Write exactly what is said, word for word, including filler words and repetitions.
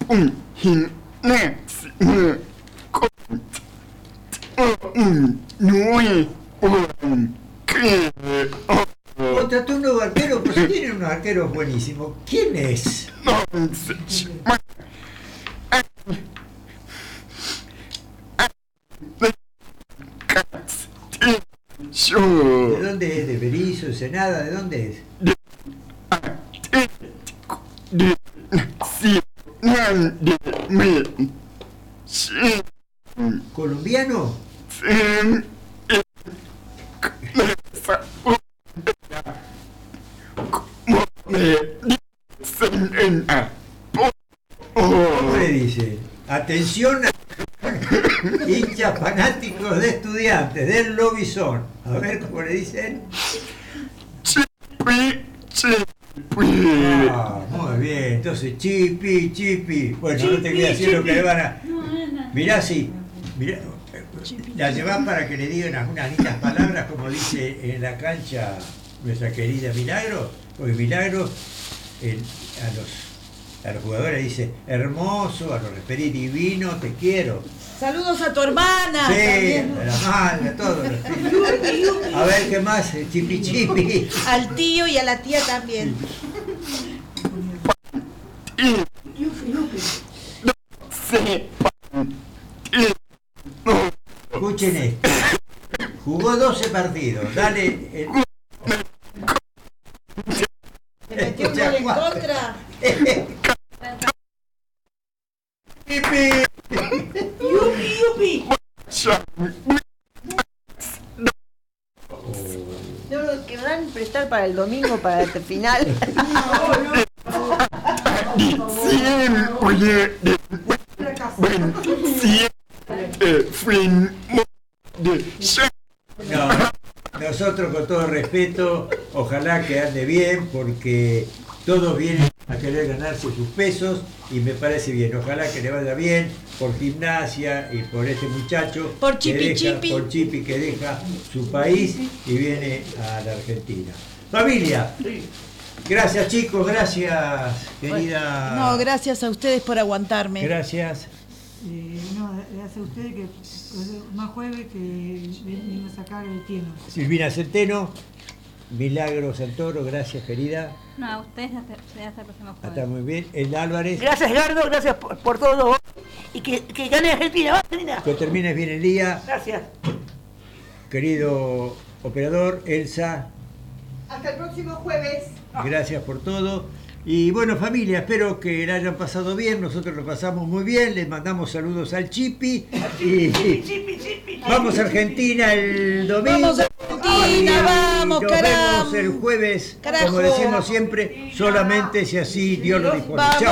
un gimnasio con un nuevo arquero. Contrató un nuevo arquero, pues tienen unos arqueros buenísimos. ¿Quién es? No se llama. ¿De dónde es? ¿De Berizo, Ensenada? ¿De dónde es? De Nacional de Medellín. ¿Colombiano? ¿Cómo le dicen? Atención a hinchas fanáticos de Estudiantes del Lobizón. A ver cómo le dicen. Chipi, chipi. Ah, muy bien. Entonces, chipi, chipi. Bueno, chipi, no te voy a decir chipi. Lo que le van a. Mirá, sí. Mirá, la llevás para que le digan algunas lindas palabras, como dice en la cancha nuestra querida Milagro. Porque Milagro el, a los. A los jugadores dice, hermoso, a los referí, divino, te quiero. Saludos a tu hermana. Sí, también. A la madre, a todos. A ver, ¿qué más? Chipi chipi. Al tío y a la tía también. Escuchen esto. Jugó doce partidos. Dale. El... ¿Te metió un gol en contra? ¡Yupi! ¡Yupi, yupi! No lo querrán prestar para el domingo, para el final. No, nosotros con todo respeto, ojalá que ande bien, porque todos vienen a querer ganarse sus pesos y me parece bien. Ojalá que le vaya bien por Gimnasia y por este muchacho. Por Chipi que deja, Chipi. Por Chipi que deja su país y viene a la Argentina. Familia, gracias chicos, gracias querida. No, gracias a ustedes por aguantarme. Gracias. Eh, no, gracias a ustedes que más jueves que venimos a sacar el tiempo. Silvina Centeno. Milagro Santoro, gracias querida. No, a ustedes hasta, hasta el próximo jueves. Está muy bien. El Álvarez. Gracias Gardo, gracias por, por todo. Y que, que gane Argentina, ¿va, Argentina? Que termines bien el día. Gracias. Querido operador, Elsa. Hasta el próximo jueves. Gracias por todo. Y bueno, familia, espero que la hayan pasado bien. Nosotros lo pasamos muy bien. Les mandamos saludos al Chipi. Y Chipi, chipi, chipi. vamos a Argentina el domingo. Vamos a Argentina, vamos, nos carajo. vemos el jueves, Carajo. como decimos siempre, solamente si así Dios lo dispone. Vamos. Chao.